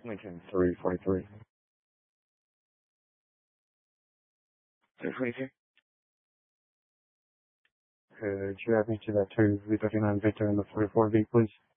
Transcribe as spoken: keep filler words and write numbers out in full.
Lincoln three forty-three. three forty-three. Could you add me to that two V thirty-nine Victor in the forty-four V, please?